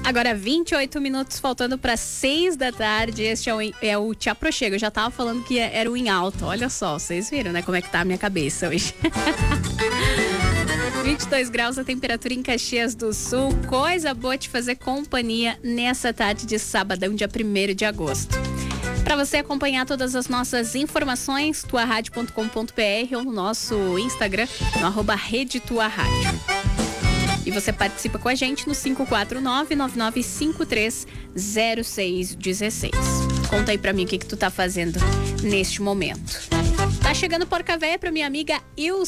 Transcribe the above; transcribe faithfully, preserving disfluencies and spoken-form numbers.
Agora vinte e oito minutos faltando para seis da tarde. Este é o, é o Te Aproxego. Eu já tava falando que era o Em Alto. Olha só, vocês viram, né? Como é que tá a minha cabeça hoje. vinte e dois graus a temperatura em Caxias do Sul. Coisa boa te fazer companhia nessa tarde de sabadão, dia primeiro de agosto. Para você acompanhar todas as nossas informações, tua rádio ponto com ponto br ou no nosso Instagram, no arroba Rede Tua Rádio. E você participa com a gente no cinco quatro nove, nove nove cinco três, zero seis um seis. Conta aí pra mim o que que tu tá fazendo neste momento. Tá chegando Porca Véia pra minha amiga Ilse.